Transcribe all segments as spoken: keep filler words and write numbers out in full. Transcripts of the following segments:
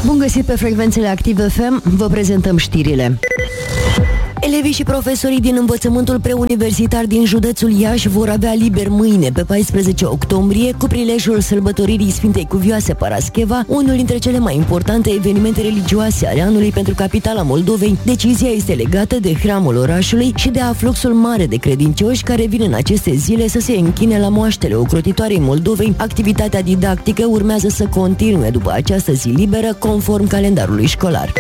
Bun găsit pe frecvențele Active F M, vă prezentăm știrile. Elevii și profesorii din învățământul preuniversitar din județul Iași vor avea liber mâine, pe paisprezece octombrie, cu prilejul sărbătoririi Sfintei Cuvioase Parascheva, unul dintre cele mai importante evenimente religioase ale anului pentru capitala Moldovei. Decizia este legată de hramul orașului și de afluxul mare de credincioși care vin în aceste zile să se închine la moaștele ocrotitoarei Moldovei. Activitatea didactică urmează să continue după această zi liberă, conform calendarului școlar.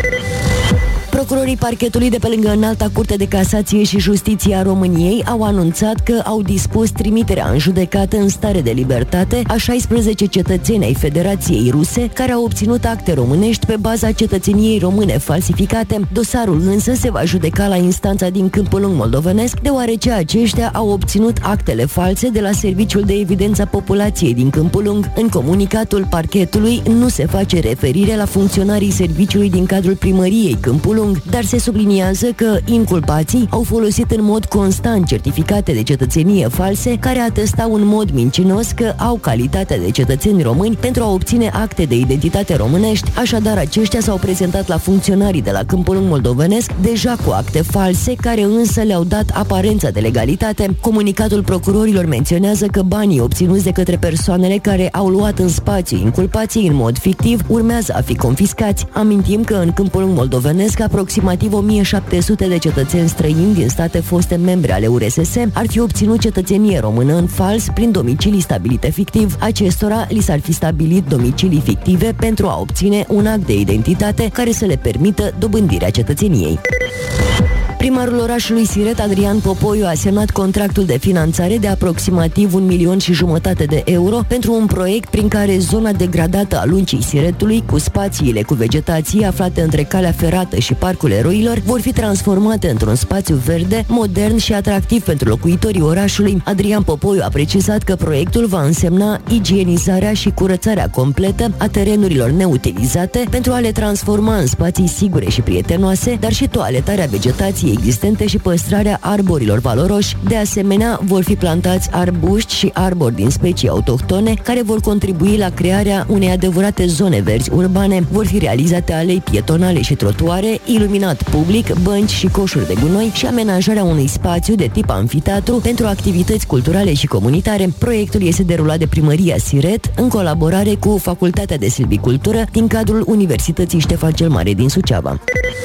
Procurorii parchetului de pe lângă Înalta Curte de Casație și Justiție a României au anunțat că au dispus trimiterea în judecată în stare de libertate a șaisprezece cetățeni ai Federației Ruse care au obținut acte românești pe baza cetățeniei române falsificate. Dosarul însă se va judeca la instanța din Câmpul Lung moldovenesc, deoarece aceștia au obținut actele false de la Serviciul de Evidență a Populației din Câmpul Lung. În comunicatul parchetului nu se face referire la funcționarii serviciului din cadrul primăriei Câmpul Lung, dar se subliniază că inculpații au folosit în mod constant certificate de cetățenie false care atestau în mod mincinos că au calitatea de cetățeni români pentru a obține acte de identitate românești. Așadar, aceștia s-au prezentat la funcționarii de la Câmpul Lung moldovenesc deja cu acte false, care însă le-au dat aparența de legalitate. Comunicatul procurorilor menționează că banii obținuți de către persoanele care au luat în spațiu inculpații în mod fictiv urmează a fi confiscați. Amintim că în Câmpul Lung moldovenesc aproximativ o mie șapte sute de cetățeni străini din state foste membre ale U R S S ar fi obținut cetățenie română în fals prin domicilii stabilite fictiv. Acestora li s-ar fi stabilit domicilii fictive pentru a obține un act de identitate care să le permită dobândirea cetățeniei. Primarul orașului Siret, Adrian Popoiu, a semnat contractul de finanțare de aproximativ un milion și jumătate de euro pentru un proiect prin care zona degradată a Luncii Siretului, cu spațiile cu vegetație aflate între calea ferată și Parcul Eroilor, vor fi transformate într-un spațiu verde, modern și atractiv pentru locuitorii orașului. Adrian Popoiu a precizat că proiectul va însemna igienizarea și curățarea completă a terenurilor neutilizate pentru a le transforma în spații sigure și prietenoase, dar și toaletarea vegetației existente și păstrarea arborilor valoroși. De asemenea, vor fi plantați arbuști și arbori din specii autohtone care vor contribui la crearea unei adevărate zone verzi urbane. Vor fi realizate alei pietonale și trotuare, iluminat public, bănci și coșuri de gunoi și amenajarea unui spațiu de tip amfiteatru pentru activități culturale și comunitare. Proiectul este derulat de Primăria Siret în colaborare cu Facultatea de Silvicultură din cadrul Universității Ștefan cel Mare din Suceava.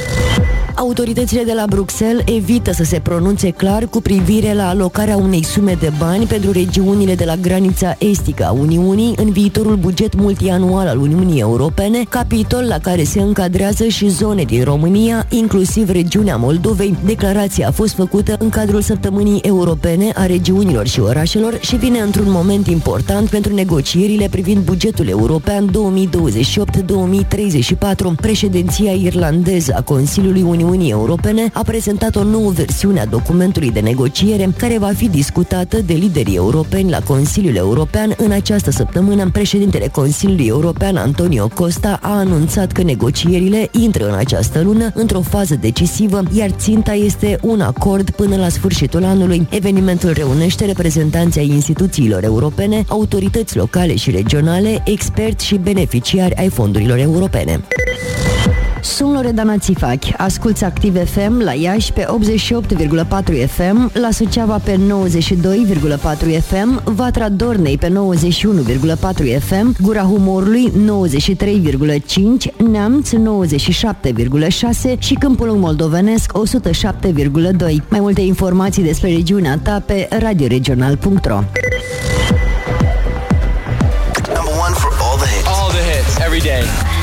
Autoritățile de la Bruxelles evită să se pronunțe clar cu privire la alocarea unei sume de bani pentru regiunile de la granița estică a Uniunii în viitorul buget multianual al Uniunii Europene, capitol la care se încadrează și zone din România, inclusiv regiunea Moldovei. Declarația a fost făcută în cadrul Săptămânii Europene a Regiunilor și Orașelor și vine într-un moment important pentru negocierile privind bugetul european două mii douăzeci și opt două mii treizeci și patru. Președinția irlandeză a Consiliului Uniunii Uniunii Europene a prezentat o nouă versiune a documentului de negociere care va fi discutată de liderii europeni la Consiliul European în această săptămână. Președintele Consiliului European, Antonio Costa, a anunțat că negocierile intră în această lună într-o fază decisivă, iar ținta este un acord până la sfârșitul anului. Evenimentul reunește reprezentanții ai instituțiilor europene, autorități locale și regionale, experți și beneficiari ai fondurilor europene. Sunt Loredana Țifachi, asculți Active F M la Iași pe optzeci și opt virgulă patru F M, la Suceava pe nouăzeci și doi virgulă patru F M, Vatra Dornei pe nouăzeci și unu virgulă patru F M, Gura Humorului nouăzeci și trei virgulă cinci, Neamț nouăzeci și șapte virgulă șase și Câmpul Lung moldovenesc o sută șapte virgulă doi. Mai multe informații despre regiunea ta pe radioregional punct ro. Number one for all the hits. All the hits, every day.